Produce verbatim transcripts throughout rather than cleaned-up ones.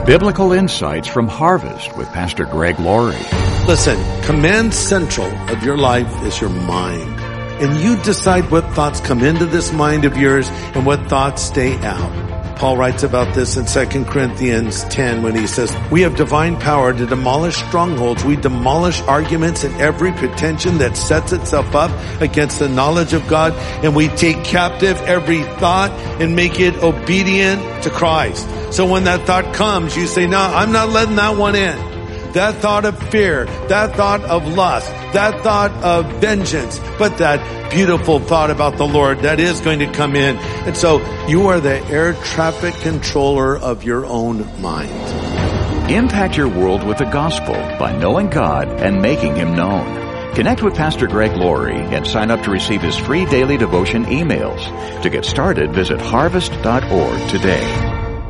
Biblical insights from Harvest with Pastor Greg Laurie. Listen, command central of your life is your mind. And you decide what thoughts come into this mind of yours and what thoughts stay out. Paul writes about this in Second Corinthians ten when he says, we have divine power to demolish strongholds. We demolish arguments and every pretension that sets itself up against the knowledge of God. And we take captive every thought and make it obedient to Christ. So when that thought comes, you say, no, I'm not letting that one in. That thought of fear, that thought of lust, that thought of vengeance, but that beautiful thought about the Lord that is going to come in. And so you are the air traffic controller of your own mind. Impact your world with the gospel by knowing God and making Him known. Connect with Pastor Greg Laurie and sign up to receive his free daily devotion emails. To get started, visit harvest dot org today.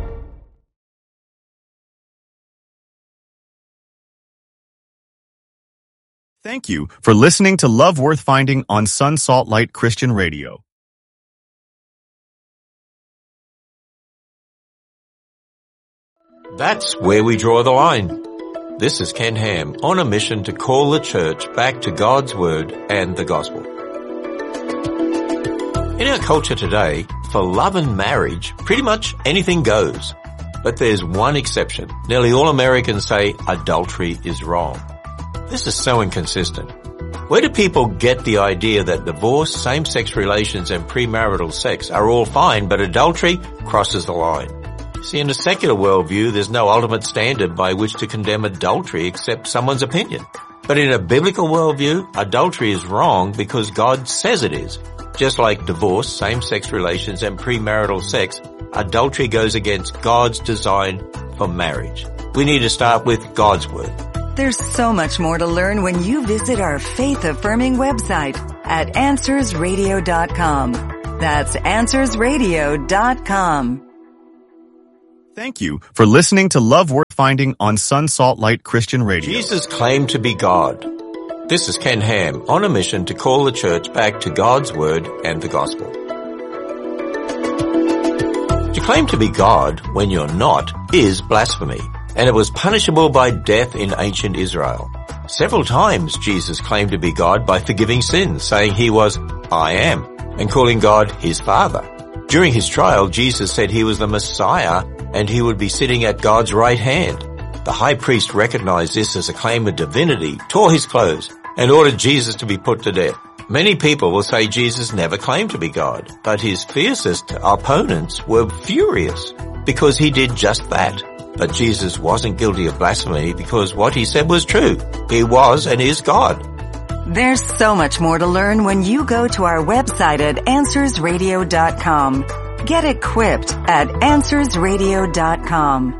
Thank you for listening to Love Worth Finding on Sun Salt Light Christian Radio. That's where we draw the line. This is Ken Ham on a mission to call the church back to God's Word and the Gospel. In our culture today, for love and marriage, pretty much anything goes. But there's one exception. Nearly all Americans say adultery is wrong. This is so inconsistent. Where do people get the idea that divorce, same-sex relations, and premarital sex are all fine, but adultery crosses the line? See, in a secular worldview, there's no ultimate standard by which to condemn adultery except someone's opinion. But in a biblical worldview, adultery is wrong because God says it is. Just like divorce, same-sex relations, and premarital sex, adultery goes against God's design for marriage. We need to start with God's Word. There's so much more to learn when you visit our faith-affirming website at answers radio dot com. That's answers radio dot com. Thank you for listening to Love Worth Finding on Sun Salt Light Christian Radio. Jesus claimed to be God. This is Ken Ham on a mission to call the church back to God's Word and the Gospel. To claim to be God when you're not is blasphemy, and it was punishable by death in ancient Israel. Several times Jesus claimed to be God by forgiving sins, saying he was I am, and calling God his Father. During his trial, Jesus said he was the Messiah and he would be sitting at God's right hand. The high priest recognized this as a claim of divinity, tore his clothes, and ordered Jesus to be put to death. Many people will say Jesus never claimed to be God, but his fiercest opponents were furious because he did just that. But Jesus wasn't guilty of blasphemy because what he said was true. He was and is God. There's so much more to learn when you go to our website at answers radio dot com. Get equipped at answers radio dot com.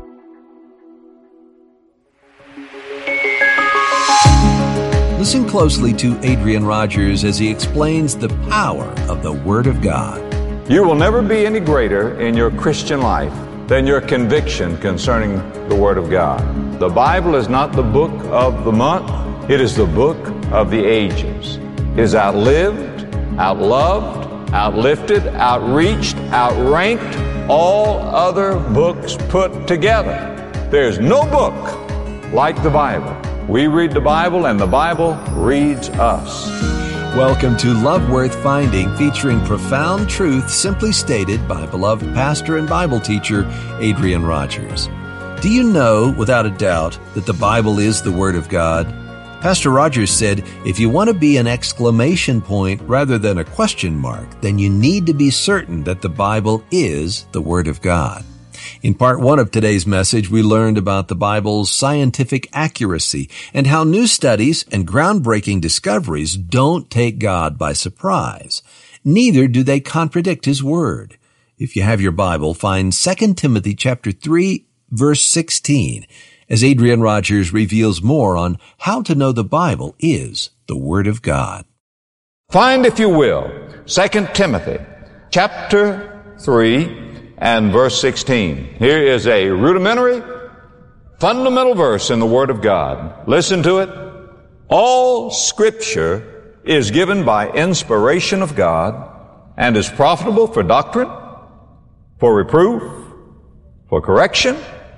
Listen closely to Adrian Rogers as he explains the power of the Word of God. You will never be any greater in your Christian life than your conviction concerning the Word of God. The Bible is not the book of the month. It is the book of the ages. It is outlived, outloved, outlifted, outreached, outranked all other books put together. There's no book like the Bible. We read the Bible and the Bible reads us. Welcome to Love Worth Finding, featuring profound truth simply stated by beloved pastor and Bible teacher Adrian Rogers. Do you know, without a doubt, that the Bible is the Word of God? Pastor Rogers said, if you want to be an exclamation point rather than a question mark, then you need to be certain that the Bible is the Word of God. In part one of today's message, we learned about the Bible's scientific accuracy and how new studies and groundbreaking discoveries don't take God by surprise. Neither do they contradict His Word. If you have your Bible, find Second Timothy chapter three, verse sixteen, as Adrian Rogers reveals more on how to know the Bible is the Word of God. Find, if you will, Second Timothy chapter three, and verse sixteen. Here is a rudimentary, fundamental verse in the Word of God. Listen to it. All Scripture is given by inspiration of God and is profitable for doctrine, for reproof, for correction,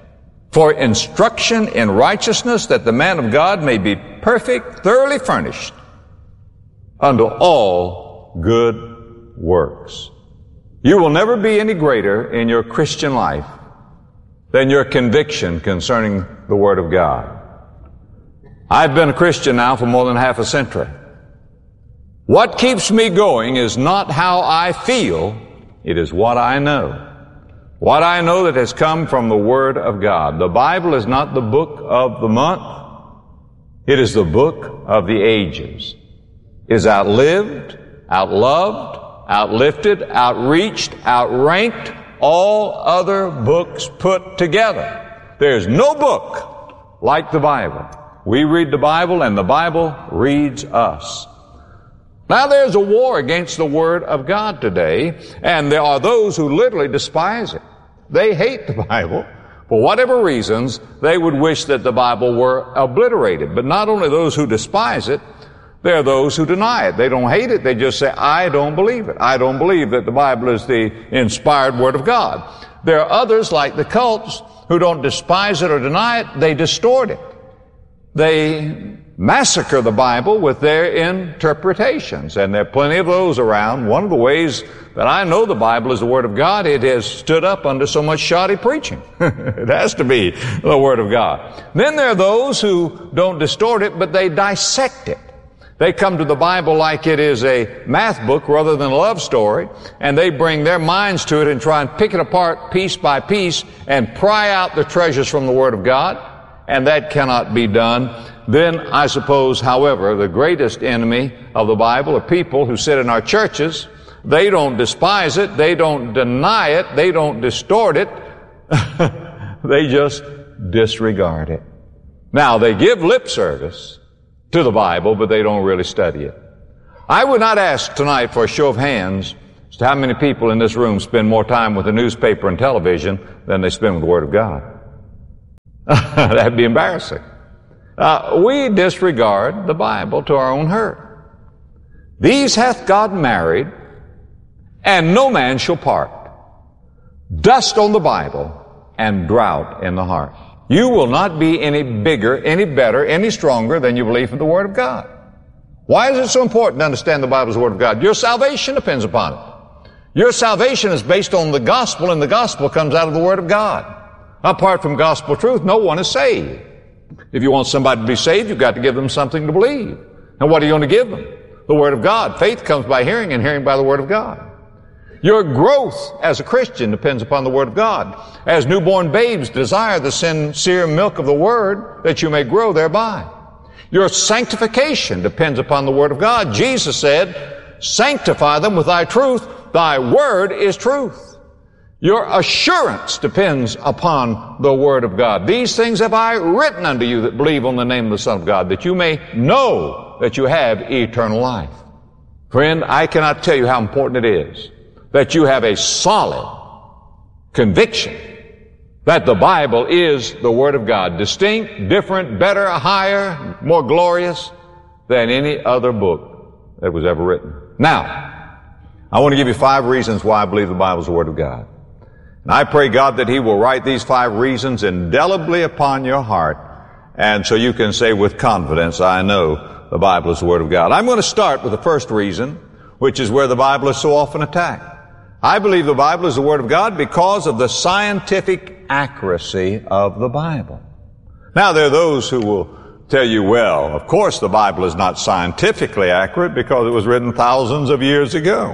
for instruction in righteousness, that the man of God may be perfect, thoroughly furnished unto all good works. You will never be any greater in your Christian life than your conviction concerning the Word of God. I've been a Christian now for more than half a century. What keeps me going is not how I feel, it is what I know. What I know that has come from the Word of God. The Bible is not the book of the month. It is the book of the ages. It is outlived, outloved, outlifted, outreached, outranked all other books put together. There's no book like the Bible. We read the Bible and the Bible reads us. Now there's a war against the Word of God today, and there are those who literally despise it. They hate the Bible. For whatever reasons, they would wish that the Bible were obliterated. But not only those who despise it, there are those who deny it. They don't hate it, they just say, I don't believe it. I don't believe that the Bible is the inspired Word of God. There are others, like the cults, who don't despise it or deny it, they distort it. They massacre the Bible with their interpretations, and there are plenty of those around. One of the ways that I know the Bible is the Word of God, it has stood up under so much shoddy preaching. It has to be the Word of God. Then there are those who don't distort it, but they dissect it. They come to the Bible like it is a math book rather than a love story, and they bring their minds to it and try and pick it apart piece by piece and pry out the treasures from the Word of God, and that cannot be done. Then I suppose, however, the greatest enemy of the Bible are people who sit in our churches. They don't despise it, they don't deny it, they don't distort it, they just disregard it. Now, they give lip service to the Bible, but they don't really study it. I would not ask tonight for a show of hands as to how many people in this room spend more time with the newspaper and television than they spend with the Word of God. That'd be embarrassing. Uh, we disregard the Bible to our own hurt. These hath God married, and no man shall part. Dust on the Bible, and drought in the heart. You will not be any bigger, any better, any stronger than you believe in the Word of God. Why is it so important to understand the Bible as the Word of God? Your salvation depends upon it. Your salvation is based on the gospel, and the gospel comes out of the Word of God. Apart from gospel truth, no one is saved. If you want somebody to be saved, you've got to give them something to believe. And what are you going to give them? The Word of God. Faith comes by hearing, and hearing by the Word of God. Your growth as a Christian depends upon the Word of God. As newborn babes desire the sincere milk of the Word, that you may grow thereby. Your sanctification depends upon the Word of God. Jesus said, sanctify them with thy truth. Thy Word is truth. Your assurance depends upon the Word of God. These things have I written unto you that believe on the name of the Son of God, that you may know that you have eternal life. Friend, I cannot tell you how important it is that you have a solid conviction that the Bible is the Word of God, distinct, different, better, higher, more glorious than any other book that was ever written. Now, I want to give you five reasons why I believe the Bible is the Word of God. And I pray, God, that He will write these five reasons indelibly upon your heart, and so you can say with confidence, I know the Bible is the Word of God. I'm going to start with the first reason, which is where the Bible is so often attacked. I believe the Bible is the Word of God because of the scientific accuracy of the Bible. Now, there are those who will tell you, well, of course the Bible is not scientifically accurate because it was written thousands of years ago.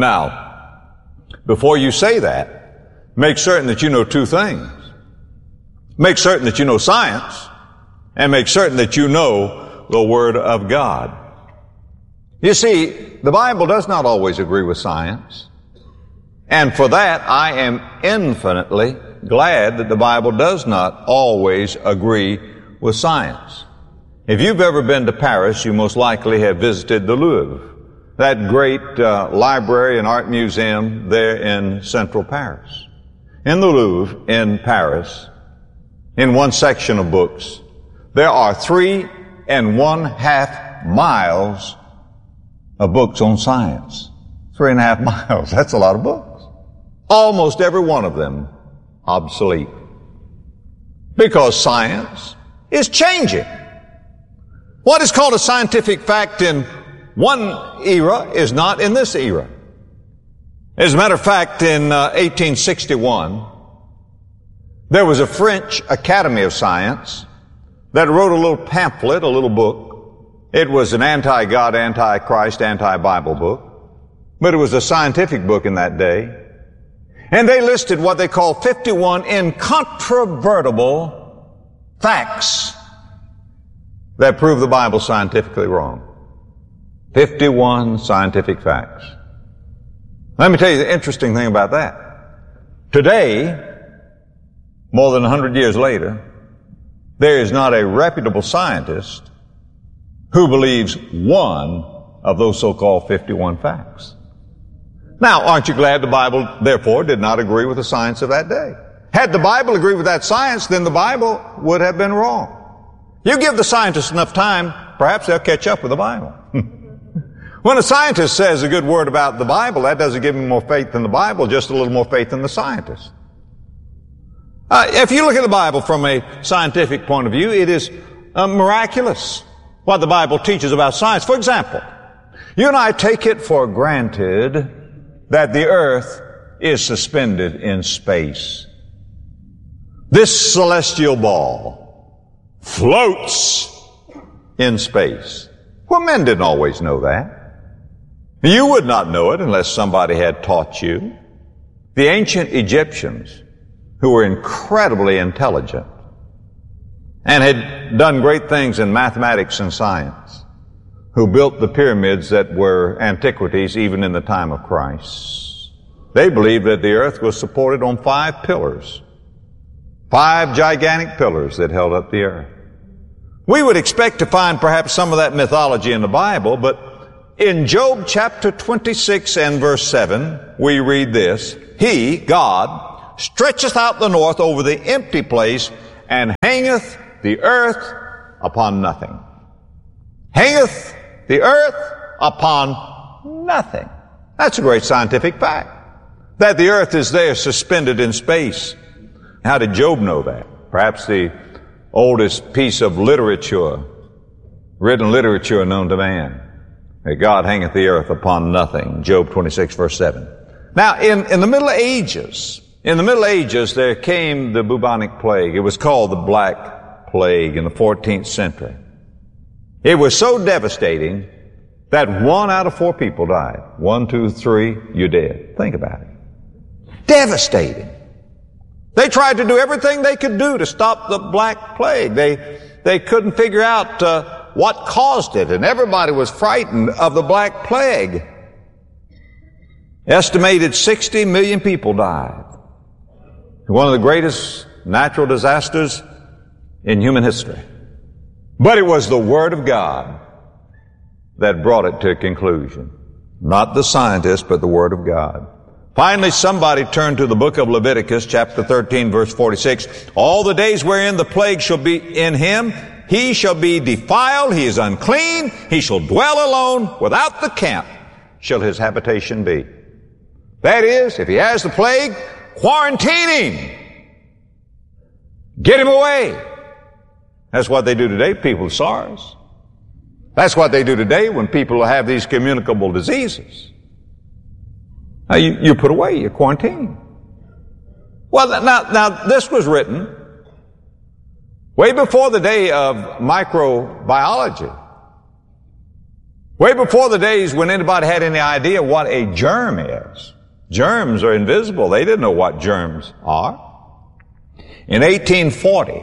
Now, before you say that, make certain that you know two things. Make certain that you know science, and make certain that you know the Word of God. You see, the Bible does not always agree with science. And for that, I am infinitely glad that the Bible does not always agree with science. If you've ever been to Paris, you most likely have visited the Louvre, that great uh, library and art museum there in central Paris. In the Louvre in Paris, in one section of books, there are three and one half miles of books on science. Three and a half miles. That's a lot of books. Almost every one of them obsolete. because science is changing. What is called a scientific fact in one era is not in this era. As a matter of fact, in uh, eighteen sixty-one, there was a French Academy of Science that wrote a little pamphlet, a little book. It was an anti-God, anti-Christ, anti-Bible book, but it was a scientific book in that day. And they listed what they call fifty-one incontrovertible facts that prove the Bible scientifically wrong. fifty-one scientific facts. Let me tell you the interesting thing about that. Today, more than a hundred years later, there is not a reputable scientist who believes one of those so-called fifty-one facts. Now, aren't you glad the Bible, therefore, did not agree with the science of that day? Had the Bible agreed with that science, then the Bible would have been wrong. You give the scientists enough time, perhaps they'll catch up with the Bible. When a scientist says a good word about the Bible, that doesn't give him more faith in the Bible, just a little more faith in the scientist. Uh, if you look at the Bible from a scientific point of view, it is uh, miraculous what the Bible teaches about science. For example, you and I take it for granted that the earth is suspended in space. This celestial ball floats in space. Well, men didn't always know that. You would not know it unless somebody had taught you. The ancient Egyptians, who were incredibly intelligent and had done great things in mathematics and science, who built the pyramids that were antiquities even in the time of Christ. They believed that the earth was supported on five pillars, five gigantic pillars that held up the earth. We would expect to find perhaps some of that mythology in the Bible, but in Job chapter twenty-six and verse seven, we read this: He, God, stretcheth out the north over the empty place, and hangeth the earth upon nothing. Hangeth the earth upon nothing. That's a great scientific fact, that the earth is there suspended in space. How did Job know that? Perhaps the oldest piece of literature, written literature known to man, that God hangeth the earth upon nothing. Job twenty-six verse seven. Now, in, in the Middle Ages, in the Middle Ages, there came the bubonic plague. It was called the Black Plague in the fourteenth century. It was so devastating that one out of four people died. One, two, three, you're dead. Think about it. Devastating. They tried to do everything they could do to stop the Black Plague. They, they couldn't figure out uh, what caused it, and everybody was frightened of the Black Plague. Estimated sixty million people died. One of the greatest natural disasters in human history. But it was the Word of God that brought it to a conclusion. Not the scientist, but the Word of God. Finally, somebody turned to the book of Leviticus, chapter thirteen, verse forty-six. All the days wherein the plague shall be in him, he shall be defiled, he is unclean, he shall dwell alone, without the camp shall his habitation be. That is, if he has the plague, quarantine him. Get him away. That's what they do today, people with SARS. That's what they do today when people have these communicable diseases. Now, you, you put away, you quarantine. Well, now, now, this was written way before the day of microbiology. Way before the days when anybody had any idea what a germ is. Germs are invisible. They didn't know what germs are. In eighteen forty,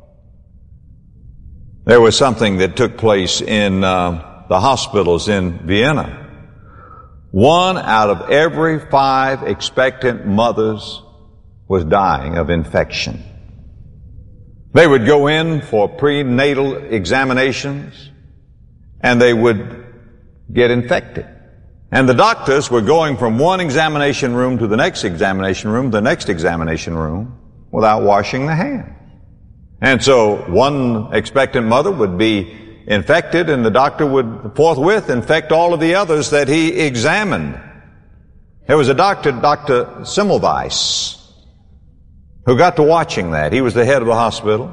there was something that took place in uh, the hospitals in Vienna. One out of every five expectant mothers was dying of infection. They would go in for prenatal examinations, and they would get infected. And the doctors were going from one examination room to the next examination room, the next examination room, without washing their hands. And so one expectant mother would be infected, and the doctor would forthwith infect all of the others that he examined. There was a doctor, Doctor Semmelweis, who got to watching that. He was the head of the hospital.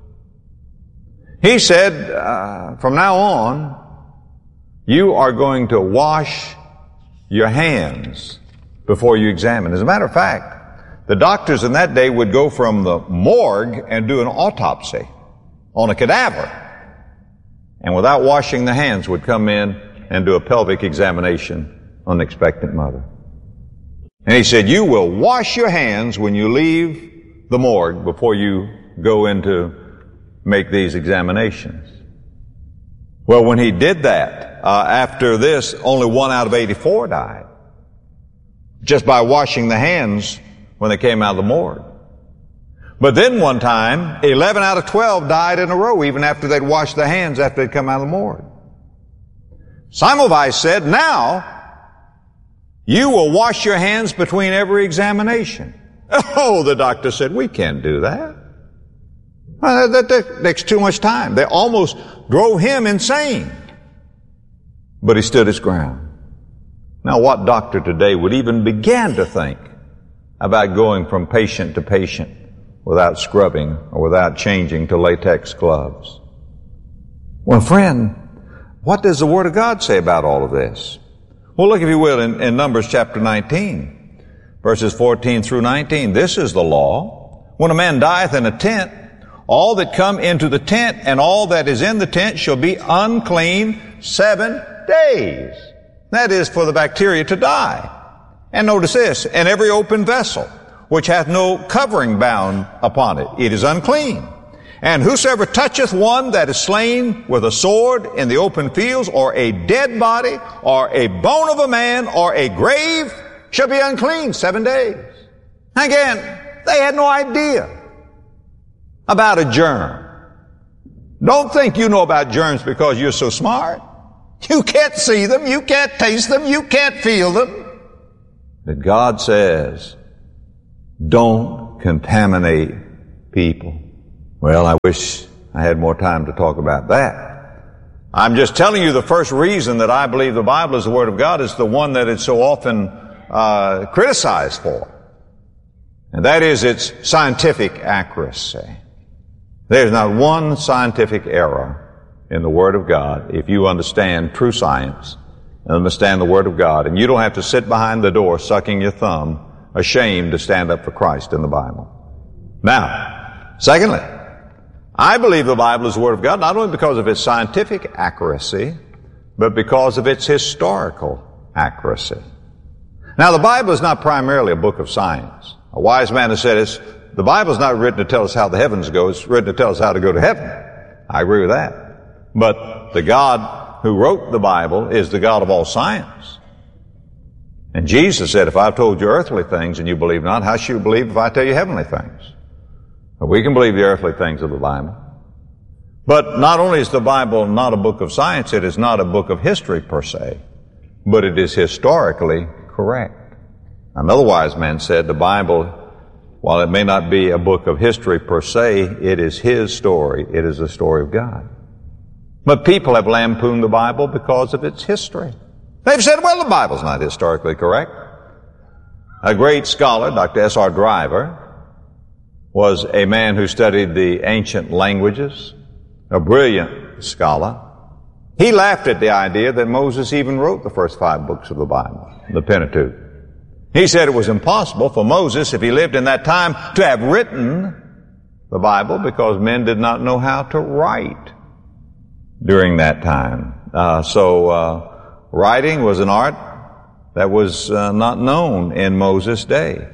He said, uh, from now on, you are going to wash your hands before you examine. As a matter of fact, the doctors in that day would go from the morgue and do an autopsy on a cadaver, and without washing the hands would come in and do a pelvic examination on the expectant mother. And he said, you will wash your hands when you leave the morgue before you go in to make these examinations. Well, when he did that, uh, after this, only one out of eighty-four died, just by washing the hands when they came out of the morgue. But then one time, eleven out of twelve died in a row, even after they'd washed their hands after they'd come out of the morgue. Semmelweis said, now, you will wash your hands between every examination. Oh, the doctor said, we can't do that. Well, that, that, that takes too much time. They almost drove him insane. But he stood his ground. Now, what doctor today would even begin to think about going from patient to patient without scrubbing or without changing to latex gloves? Well, friend, what does the Word of God say about all of this? Well, look, if you will, in, in Numbers chapter nineteen, verses fourteen through nineteen. This is the law. When a man dieth in a tent, all that come into the tent and all that is in the tent shall be unclean seven days. That is for the bacteria to die. And notice this, and every open vessel which hath no covering bound upon it, it is unclean. And whosoever toucheth one that is slain with a sword in the open fields, or a dead body, or a bone of a man, or a grave, shall be unclean seven days. Again, they had no idea about a germ. Don't think you know about germs because you're so smart. You can't see them, you can't taste them, you can't feel them. But God says, don't contaminate people. Well, I wish I had more time to talk about that. I'm just telling you the first reason that I believe the Bible is the Word of God is the one that it's so often uh, criticized for. And that is its scientific accuracy. There's not one scientific error in the Word of God if you understand true science and understand the Word of God. And you don't have to sit behind the door sucking your thumb, ashamed to stand up for Christ in the Bible. Now, secondly, I believe the Bible is the Word of God not only because of its scientific accuracy, but because of its historical accuracy. Now, the Bible is not primarily a book of science. A wise man has said it's, the Bible is not written to tell us how the heavens go, it's written to tell us how to go to heaven. I agree with that. But the God who wrote the Bible is the God of all science. And Jesus said, if I've told you earthly things and you believe not, how should you believe if I tell you heavenly things? We can believe the earthly things of the Bible. But not only is the Bible not a book of science, it is not a book of history per se, but it is historically correct. Another wise man said the Bible, while it may not be a book of history per se, it is His story. It is the story of God. But people have lampooned the Bible because of its history. They've said, well, the Bible's not historically correct. A great scholar, Doctor S R Driver, was a man who studied the ancient languages, a brilliant scholar. He laughed at the idea that Moses even wrote the first five books of the Bible, the Pentateuch. He said it was impossible for Moses, if he lived in that time, to have written the Bible because men did not know how to write during that time. Uh, so uh, writing was an art that was uh, not known in Moses' day.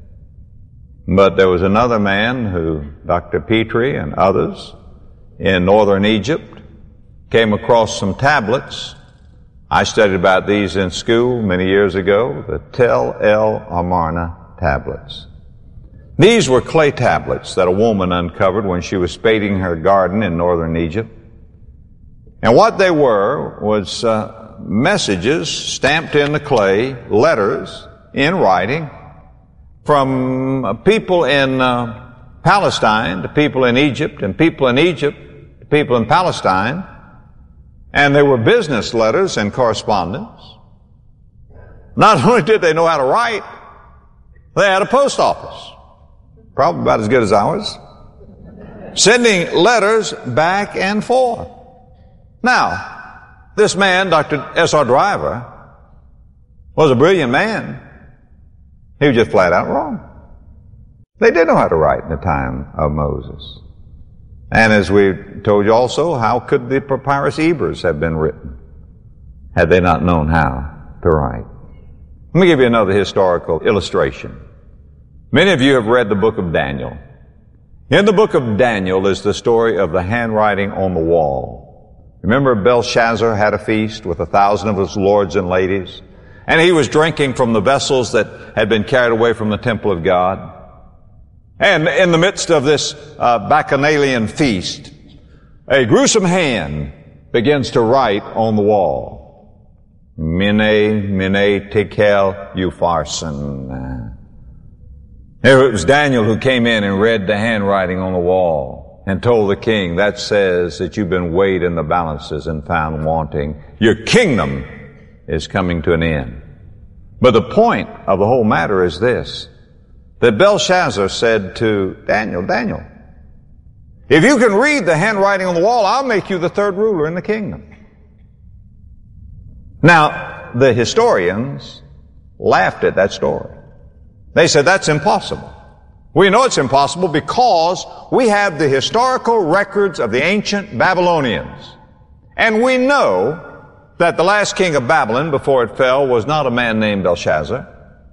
But there was another man who, Doctor Petrie and others, in northern Egypt, came across some tablets. I studied about these in school many years ago, the Tel El Amarna tablets. These were clay tablets that a woman uncovered when she was spading her garden in northern Egypt. And what they were was uh, messages stamped in the clay, letters in writing, from people in uh, Palestine to people in Egypt, and people in Egypt to people in Palestine. And they were business letters and correspondence. Not only did they know how to write, they had a post office. Probably about as good as ours. Sending letters back and forth. Now, this man, Doctor S R Driver, was a brilliant man. He was just flat out wrong. They did know how to write in the time of Moses. And as we told you also, how could the Papyrus Ebers have been written had they not known how to write? Let me give you another historical illustration. Many of you have read the book of Daniel. In the book of Daniel is the story of the handwriting on the wall. Remember, Belshazzar had a feast with a thousand of his lords and ladies, and he was drinking from the vessels that had been carried away from the temple of God. And in the midst of this uh, bacchanalian feast, a gruesome hand begins to write on the wall. Mene, mene, tekel, upharsin. It was Daniel who came in and read the handwriting on the wall and told the king, that says that you've been weighed in the balances and found wanting. Your kingdom is coming to an end. But the point of the whole matter is this, that Belshazzar said to Daniel, Daniel, if you can read the handwriting on the wall, I'll make you the third ruler in the kingdom. Now, the historians laughed at that story. They said, that's impossible. We know it's impossible because we have the historical records of the ancient Babylonians. And we know that the last king of Babylon, before it fell, was not a man named Belshazzar.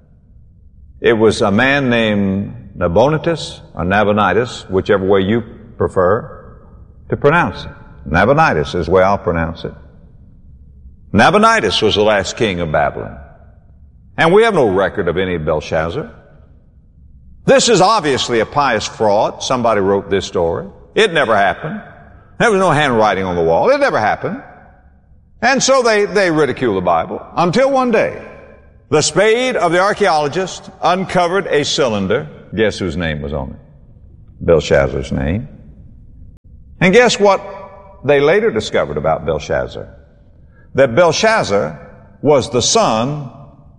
It was a man named Nabonidus or Nabonidus, whichever way you prefer to pronounce it. Nabonidus is the way I'll pronounce it. Nabonidus was the last king of Babylon. And we have no record of any Belshazzar. This is obviously a pious fraud. Somebody wrote this story. It never happened. There was no handwriting on the wall. It never happened. And so they, they ridicule the Bible until one day, the spade of the archaeologist uncovered a cylinder. Guess whose name was on it? Belshazzar's name. And guess what they later discovered about Belshazzar? That Belshazzar was the son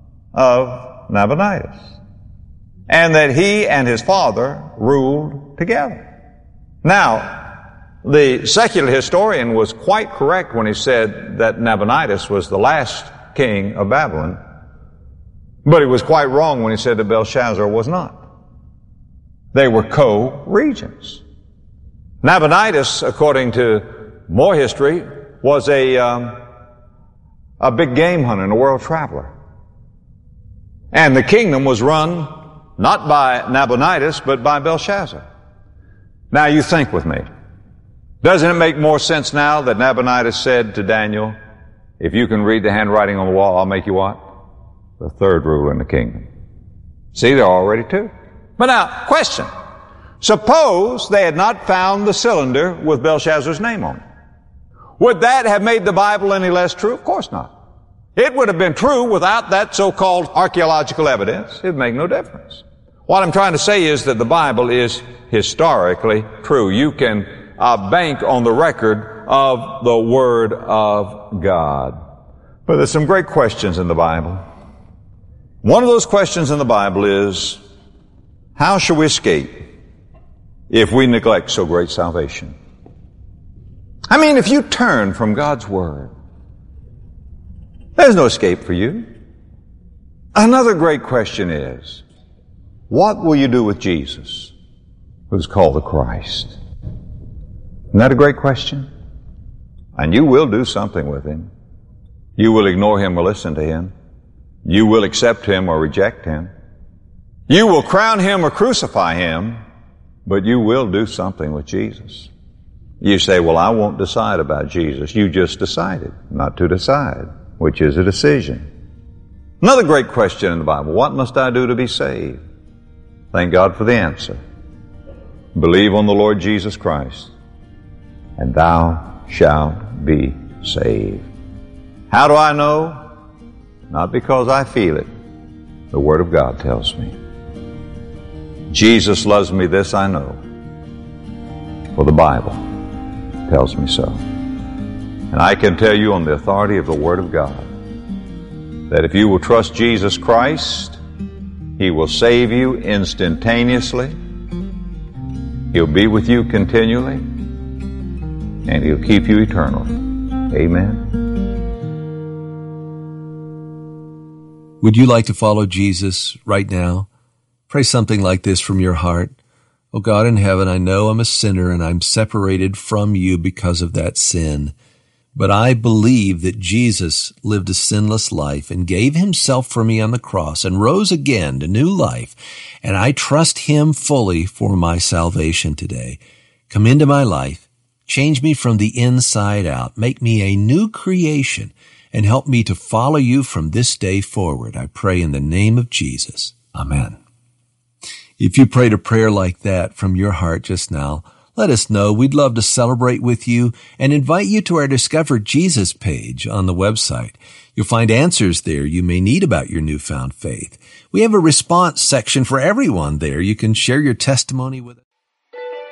of Nabonidus, and that he and his father ruled together. Now, the secular historian was quite correct when he said that Nabonidus was the last king of Babylon, but he was quite wrong when he said that Belshazzar was not. They were co-regents. Nabonidus, according to more history, was a um, a big game hunter and a world traveler. And the kingdom was run not by Nabonidus, but by Belshazzar. Now you think with me. Doesn't it make more sense now that Nabonidus said to Daniel, if you can read the handwriting on the wall, I'll make you what? The third ruler in the kingdom. See, they're already two. But now, question. Suppose they had not found the cylinder with Belshazzar's name on it. Would that have made the Bible any less true? Of course not. It would have been true without that so-called archaeological evidence. It would make no difference. What I'm trying to say is that the Bible is historically true. You can uh, bank on the record of the Word of God. But there's some great questions in the Bible. One of those questions in the Bible is, how shall we escape if we neglect so great salvation? I mean, if you turn from God's Word, there's no escape for you. Another great question is, what will you do with Jesus, who's called the Christ? Isn't that a great question? And you will do something with Him. You will ignore Him or listen to Him. You will accept Him or reject Him. You will crown Him or crucify Him, but you will do something with Jesus. You say, well, I won't decide about Jesus. You just decided not to decide, which is a decision. Another great question in the Bible, what must I do to be saved? Thank God for the answer. Believe on the Lord Jesus Christ, and thou shalt be saved. How do I know? Not because I feel it. The Word of God tells me. Jesus loves me, this I know, for the Bible tells me so. And I can tell you on the authority of the Word of God that if you will trust Jesus Christ, He will save you instantaneously. He'll be with you continually, and He'll keep you eternal. Amen. Would you like to follow Jesus right now? Pray something like this from your heart. Oh God in heaven, I know I'm a sinner and I'm separated from you because of that sin. But I believe that Jesus lived a sinless life and gave himself for me on the cross and rose again to new life. And I trust him fully for my salvation today. Come into my life, change me from the inside out, make me a new creation, and help me to follow you from this day forward. I pray in the name of Jesus. Amen. If you prayed a prayer like that from your heart just now, let us know. We'd love to celebrate with you and invite you to our Discover Jesus page on the website. You'll find answers there you may need about your newfound faith. We have a response section for everyone there. You can share your testimony with us.